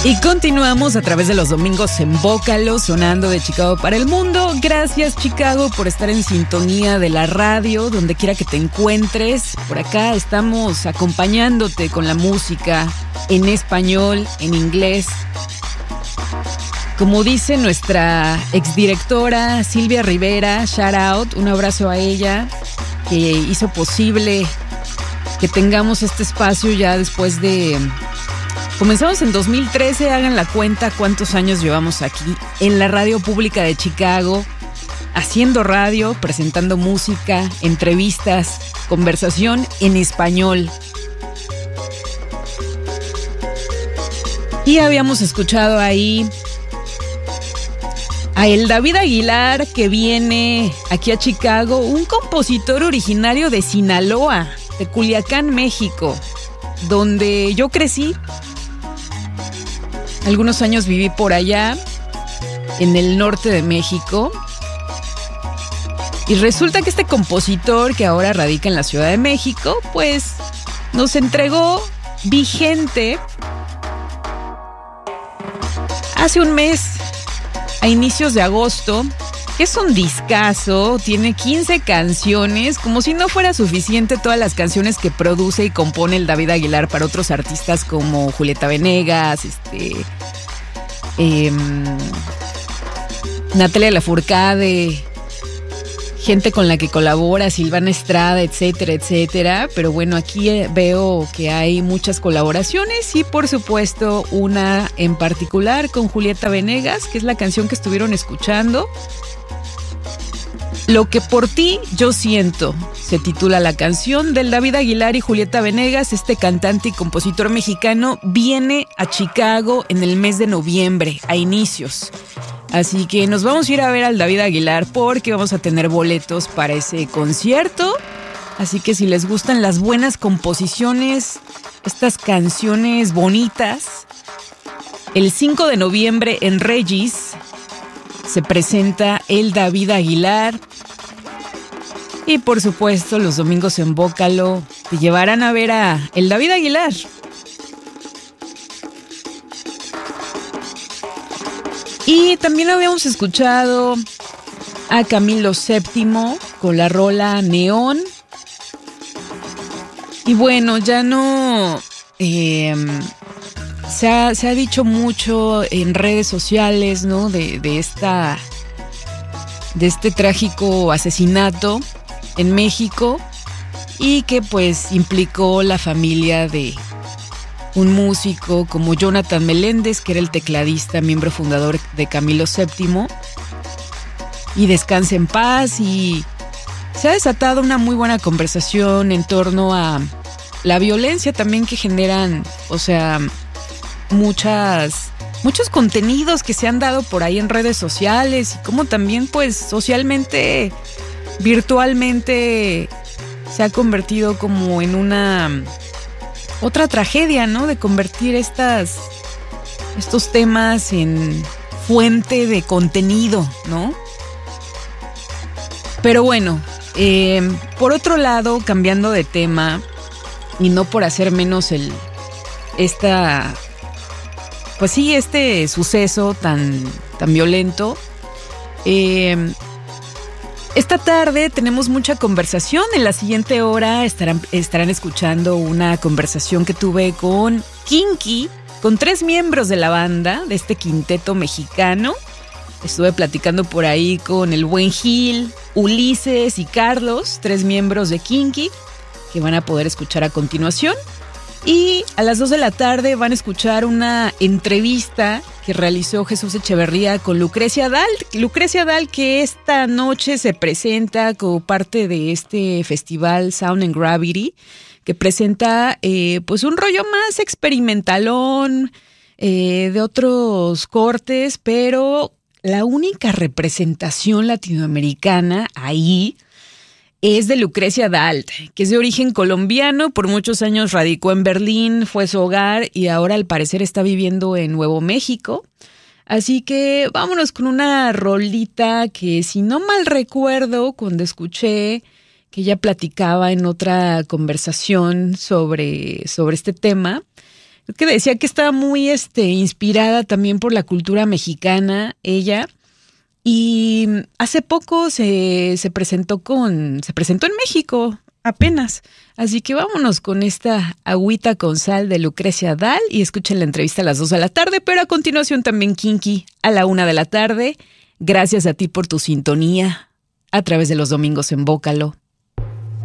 Y continuamos a través de los domingos en Bócalo, sonando de Chicago para el mundo. Gracias, Chicago, por estar en sintonía de la radio, donde quiera que te encuentres. Por acá estamos acompañándote con la música en español, en inglés. Como dice nuestra exdirectora Silvia Rivera, shout out, un abrazo a ella, que hizo posible que tengamos este espacio ya después de... Comenzamos en 2013, hagan la cuenta cuántos años llevamos aquí en la radio pública de Chicago, haciendo radio, presentando música, entrevistas, conversación en español. Y habíamos escuchado ahí a el David Aguilar, que viene aquí a Chicago, un compositor originario de Sinaloa, de Culiacán, México, donde yo crecí. Algunos años viví por allá, en el norte de México. Y resulta que este compositor, que ahora radica en la Ciudad de México, pues nos entregó Vigente hace un mes, a inicios de agosto, que es un discazo, tiene 15 canciones, como si no fuera suficiente todas las canciones que produce y compone el David Aguilar para otros artistas como Julieta Venegas, Natalia Lafourcade, gente con la que colabora, Silvana Estrada, etcétera, etcétera. Pero bueno, aquí veo que hay muchas colaboraciones y por supuesto una en particular con Julieta Venegas, que es la canción que estuvieron escuchando. Lo que por ti yo siento, se titula la canción del David Aguilar y Julieta Venegas. Este cantante y compositor mexicano viene a Chicago en el mes de noviembre, a inicios. Así que nos vamos a ir a ver al David Aguilar porque vamos a tener boletos para ese concierto. Así que si les gustan las buenas composiciones, estas canciones bonitas, el 5 de noviembre en Regis se presenta el David Aguilar. Y por supuesto, los domingos en Bócalo te llevarán a ver a el David Aguilar. Y también habíamos escuchado a Camilo VII con la rola Neón. Y bueno, ya no... Se ha dicho mucho en redes sociales, ¿no? De este trágico asesinato en México y que pues implicó la familia de un músico como Jonathan Meléndez, que era el tecladista, miembro fundador de Camilo VII. Y descanse en paz. Y se ha desatado una muy buena conversación en torno a la violencia también que generan, o sea, muchos contenidos que se han dado por ahí en redes sociales y cómo también pues socialmente, virtualmente se ha convertido como en una otra tragedia, ¿no? De convertir estos temas en fuente de contenido, ¿no? Pero bueno, por otro lado, cambiando de tema y no por hacer menos este suceso tan violento. Esta tarde tenemos mucha conversación. En la siguiente hora estarán escuchando una conversación que tuve con Kinky, con 3 miembros de la banda, de este quinteto mexicano. Estuve platicando por ahí con el buen Gil, Ulises y Carlos, 3 miembros de Kinky, que van a poder escuchar a continuación. Y a las 2 de la tarde van a escuchar una entrevista que realizó Jesús Echeverría con Lucrecia Dalt. Lucrecia Dalt, que esta noche se presenta como parte de este festival Sound and Gravity, que presenta pues un rollo más experimentalón, de otros cortes, pero la única representación latinoamericana ahí es de Lucrecia Dalt, que es de origen colombiano, por muchos años radicó en Berlín, fue su hogar y ahora al parecer está viviendo en Nuevo México. Así que vámonos con una rolita que, si no mal recuerdo, cuando escuché que ella platicaba en otra conversación sobre este tema, que decía que estaba muy inspirada también por la cultura mexicana, ella. Y hace poco se presentó en México, apenas. Así que vámonos con esta agüita con sal de Lucrecia Dal y escuchen la entrevista a las 2 de la tarde, pero a continuación también Kinky a la 1 de la tarde. Gracias a ti por tu sintonía a través de los domingos en Bócalo.